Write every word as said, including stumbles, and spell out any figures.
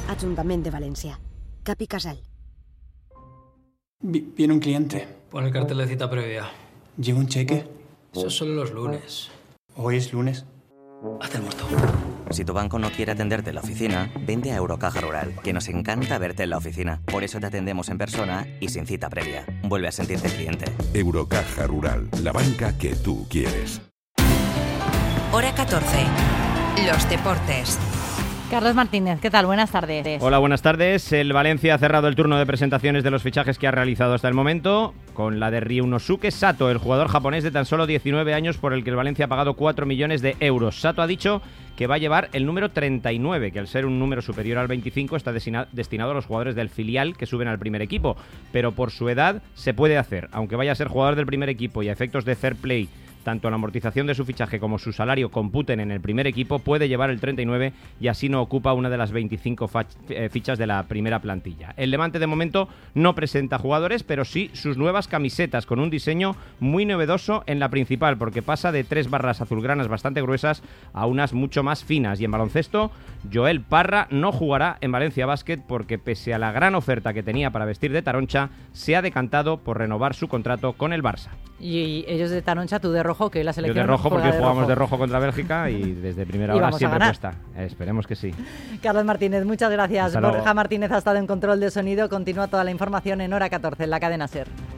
Ajuntament de València. Cap i Casal. Vi- Viene un cliente. Pon el cartel de cita previa. ¿Lleva un cheque? Eso es solo los lunes. Hoy es lunes. Haz el muerto. Si tu banco no quiere atenderte en la oficina, vende a Eurocaja Rural, que nos encanta verte en la oficina. Por eso te atendemos en persona y sin cita previa. Vuelve a sentirte cliente. Eurocaja Rural, la banca que tú quieres. Hora catorce. Los deportes. Carlos Martínez, ¿qué tal? Buenas tardes. Hola, buenas tardes. El Valencia ha cerrado el turno de presentaciones de los fichajes que ha realizado hasta el momento, con la de Ryunosuke Sato, el jugador japonés de tan solo diecinueve años por el que el Valencia ha pagado cuatro millones de euros. Sato ha dicho que va a llevar el número treinta y nueve, que al ser un número superior al veinticinco está destina- destinado a los jugadores del filial que suben al primer equipo, pero por su edad se puede hacer, aunque vaya a ser jugador del primer equipo y a efectos de fair play, tanto la amortización de su fichaje como su salario computen en el primer equipo, puede llevar el treinta y nueve y así no ocupa una de las veinticinco fach- eh, fichas de la primera plantilla. El Levante de momento no presenta jugadores, pero sí sus nuevas camisetas con un diseño muy novedoso en la principal, porque pasa de tres barras azulgranas bastante gruesas a unas mucho más finas. Y en baloncesto, Joel Parra no jugará en Valencia Basket porque pese a la gran oferta que tenía para vestir de taroncha, se ha decantado por renovar su contrato con el Barça. Y ellos de taroncha, tú de rojo, que la Yo selección de rojo juega porque de jugamos rojo. de rojo contra Bélgica y desde primera Y hora vamos a siempre ganar. cuesta. Eh, esperemos que sí. Carlos Martínez, muchas gracias. Hasta luego. Borja Martínez ha estado en control de sonido. Continúa toda la información en Hora catorce en la cadena SER.